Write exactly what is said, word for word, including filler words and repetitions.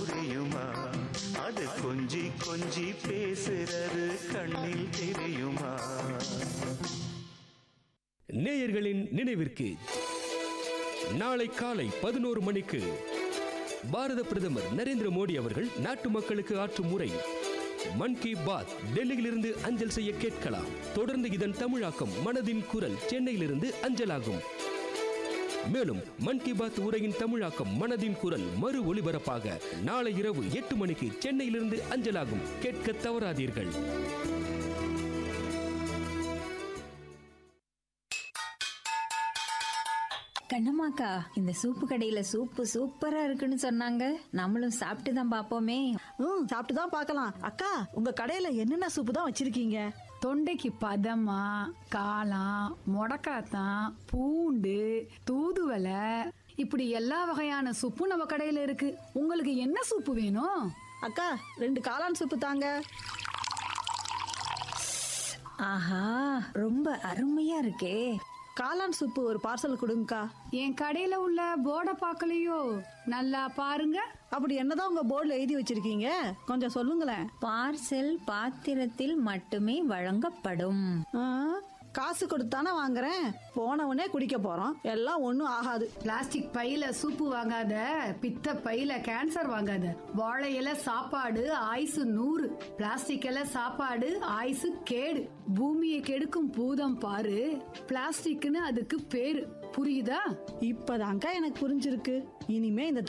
புரியுமா? அது கொஞ்சி கொஞ்சி பேசுறது கண்ணில் தெரியுமா? நேயர்களின் நினைவிற்கு நாளை காலை பதினோரு மணிக்கு பாரத பிரதமர் நரேந்திர மோடி அவர்கள் நாட்டு மக்களுக்கு ஆற்றும் உரை மன் கி பாத் டெல்லியிலிருந்து அஞ்சல் செய்ய கேட்கலாம். தொடர்ந்து இதன் தமிழாக்கம் மனதின் குரல் சென்னையிலிருந்து அஞ்சலாகும். மேலும் மன் கி பாத் உரையின் தமிழாக்கம் மனதின் குரல் மறு ஒலிபரப்பாக நாளை இரவு எட்டு மணிக்கு சென்னையிலிருந்து அஞ்சலாகும். கேட்க தவறாதீர்கள். கண்ணம்மாக்கா, இந்த சூப்பு கடையில சூப்பு சூப்பரா இருக்குன்னு சொன்னாங்க. நம்மளும் சாப்பிட்டு தான் பாப்போமே. ம் சாப்பிட்டு தான் பார்க்கலாம். அக்கா, உங்க கடையில என்னென்ன சூப்பு தான் வச்சிருக்கீங்க? தொண்டைக்கு பதமா, காளான், முடக்காத்தான், பூண்டு, தூதுவளை, இப்படி எல்லா வகையான சூப்பும் நம்ம கடையில இருக்கு. உங்களுக்கு என்ன சூப்பு வேணும்? அக்கா, ரெண்டு காளான் சூப்பு தாங்க. ஆஹா, ரொம்ப அருமையா இருக்கே. காளான் சூப்பு ஒரு பார்சல் கொடுங்கக்கா. என் கடையில உள்ள போர்டை பார்க்கலையோ? நல்லா பாருங்க. அப்படி என்னதான் உங்க போர்டில் எழுதி வச்சிருக்கீங்க? கொஞ்சம் சொல்லுங்களேன். பார்சல் பாத்திரத்தில் மட்டுமே வழங்கப்படும். ஆ, காசு கொடுத்தானே வாங்குறேன். போனவனே குடிக்க போறோம். எல்லாம் ஒண்ணும் ஆகாது. பிளாஸ்டிக் பையில சூப்பு வாங்காத, பித்த பையில கேன்சர் வாங்காத. வாழை இலை சாப்பாடு ஆயுசு நூறு, பிளாஸ்டிக் இலை சாப்பாடு ஆயுசு கேடு. பூமியை கெடுக்கும் பூதம் பாரு, பிளாஸ்டிக்னு அதுக்கு பேரு. புரியுதா? இப்பதான்க்கா எனக்கு புரிஞ்சிருக்கு. இனிமே இந்த